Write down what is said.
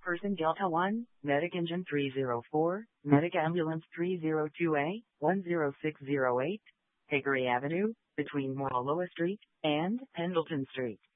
Person Delta 1, Medic Engine 304, Medic Ambulance 302A, 10608, Hickory Avenue, between Moreloa Street and Pendleton Street.